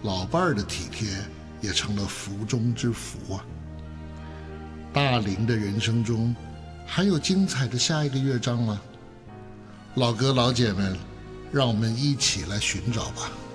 老伴儿的体贴也成了福中之福啊。大龄的人生中，还有精彩的下一个乐章吗？老哥老姐们，让我们一起来寻找吧。